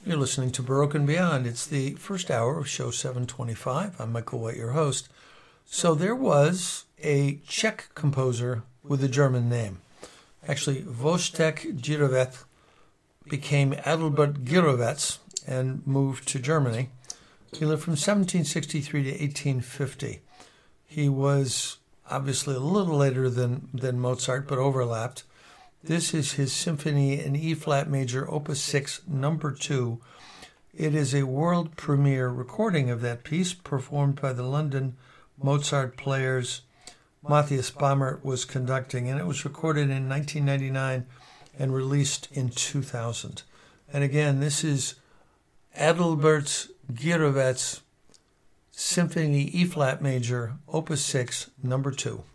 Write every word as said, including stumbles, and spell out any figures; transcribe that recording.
You're listening to Baroque and Beyond. It's the first hour of show seven twenty-five. I'm Michael White, your host. So there was a Czech composer with a German name. Actually, Wojtek Jirovec became Adalbert Jirovec and moved to Germany. He lived from seventeen sixty-three to eighteen fifty. He was obviously a little later than, than Mozart, but overlapped. This is his symphony in E-flat major, Opus six, number two. It is a world premiere recording of that piece performed by the London Mozart Players. Matthias Baumert was conducting, and it was recorded in nineteen ninety-nine and released in two thousand. And again, this is Adalbert Jirovec Symphony E-flat major, Opus six, number two.